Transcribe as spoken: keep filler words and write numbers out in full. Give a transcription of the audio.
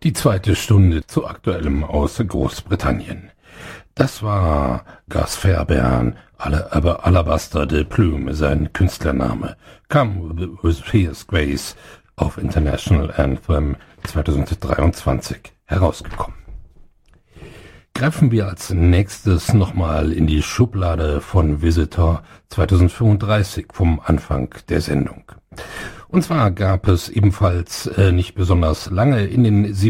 Die zweite Stunde zu Aktuellem aus Großbritannien. Das war Gus Fairbairn, aber Alabaster de Plume, sein Künstlername. Come with Fierce Grace auf International Anthem zweitausenddreiundzwanzig herausgekommen. Greifen wir als nächstes nochmal in die Schublade von Visitor zweitausendfünfunddreißig vom Anfang der Sendung. Und zwar gab es ebenfalls äh, nicht besonders lange in den